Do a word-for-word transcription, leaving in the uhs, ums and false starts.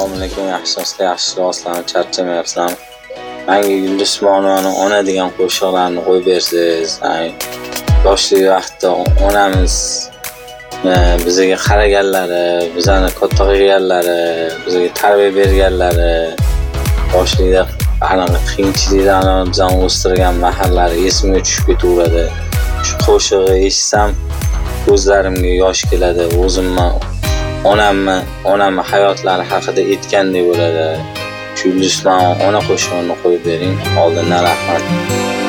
Assalomu alaykum, yaxshi yaxshi liboslarni charchamayapsizlar. Menga Yulduz Usmonovaning Ona degan qo'shiqlarini qo'yib bersangiz, yoshlik vaqtda onamiz bizga qaraganlari, bizani katta qilganlari, bizga tarbiya berganlari, yoshlikda anaqa qiyinchiliklarni bizani o'stirgan mahallari esimga tushib ketaveradi. Shu qo'shig'i eshitsam ko'zlarimga yosh keladi. O'zimni onamni, onamni hayotlari haqida aytgandek bo'ladi. Shu Yulduz Usmonova ona qo'shig'ini qo'yib bering. Oldindan rahmat.